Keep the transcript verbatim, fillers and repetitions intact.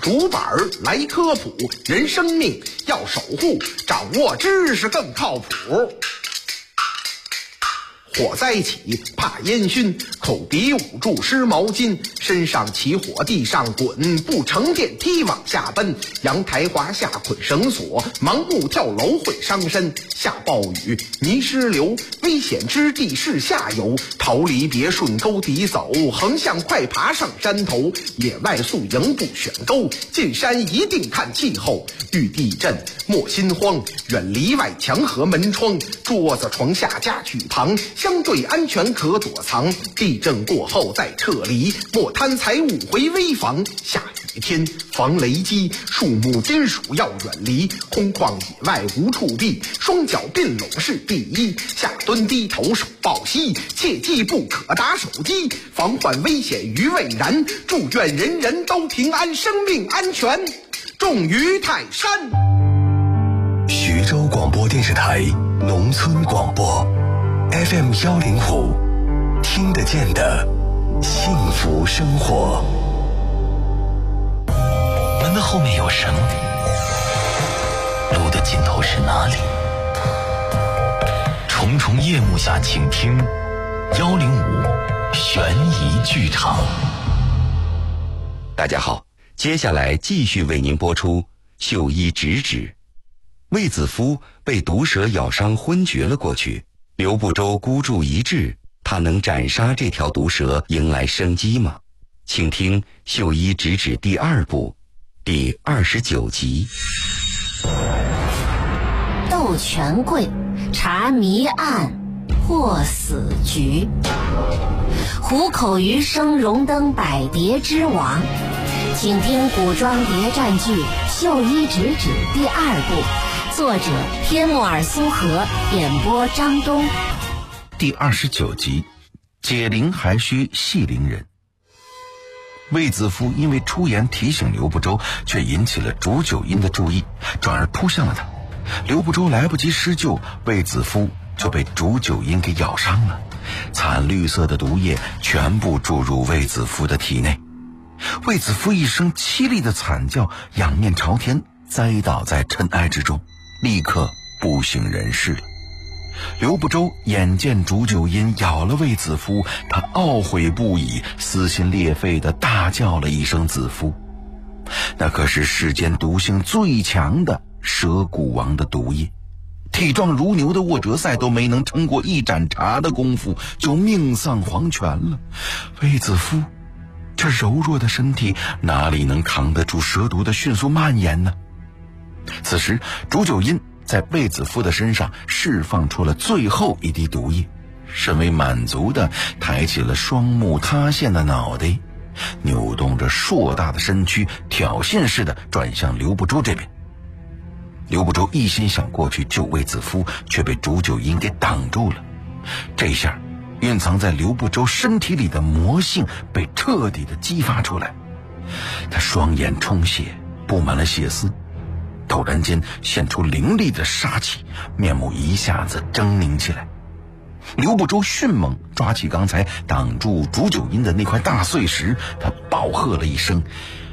竹板来科普，人生命要守护，掌握知识更靠谱。火灾起怕烟熏，口鼻捂住湿毛巾，身上起火地上滚，不乘电梯往下奔，阳台滑下捆绳索，盲目跳楼会伤身。下暴雨泥石流，危险之地是下游，逃离别顺沟底走，横向快爬上山头。野外宿营不选沟，进山一定看气候。遇地震莫心慌，远离外墙和门窗，桌子床下家具旁，相对安全可躲藏。地震过后再撤离，莫贪财物回危房。下雨天防雷击，树木金属要远离，空旷野外无处避，双脚并拢是第一。下蹲低头手抱膝，切记不可打手机，防患危险于未然。祝愿人人都平安，生命安全重于泰山。 徐州广播电视台农村广播 F M 幺零五，听得见的幸福生活。 门的后面有什么？路的尽头是哪里？重重夜幕下，请听幺零五悬疑剧场。 大家好，接下来继续为您播出绣衣直指。卫子夫被毒蛇咬伤昏厥了过去，刘不周孤注一掷，他能斩杀这条毒蛇迎来生机吗？请听《绣衣直指》第二部第二十九集。 斗权贵，查谜案，破死局。虎口余生荣登百蝶之王。请听古装谍战剧《绣衣直指》第二部，作者天木尔苏荷，演播张东。 第二十九集，解铃还须系铃人。卫子夫因为出言提醒刘不周，却引起了煮酒阴的注意，转而扑向了他。刘不周来不及施救，卫子夫就被煮酒阴给咬伤了，惨绿色的毒液全部注入卫子夫的体内。卫子夫一声凄厉的惨叫，仰面朝天，栽倒在尘埃之中，立刻不省人事了。刘不周眼见煮酒阴咬了卫子夫，他懊悔不已，撕心裂肺地大叫了一声子夫。那可是世间毒性最强的蛇骨王的毒液，体壮如牛的沃哲赛都没能撑过一盏茶的功夫，就命丧黄泉了。卫子夫这柔弱的身体哪里能扛得住蛇毒的迅速蔓延呢？此时煮酒阴在卫子夫的身上释放出了最后一滴毒液，甚为满足地抬起了双目塌陷的脑袋，扭动着硕大的身躯，挑衅似的转向刘不周这边。刘不周一心想过去救卫子夫，却被煮酒阴给挡住了。这下蕴藏在刘不周身体里的魔性被彻底的激发出来，他双眼充血，布满了血丝，陡然间现出凌厉的杀气，面目一下子狰狞起来。刘不周迅猛抓起刚才挡住煮酒阴的那块大碎石，他暴喝了一声：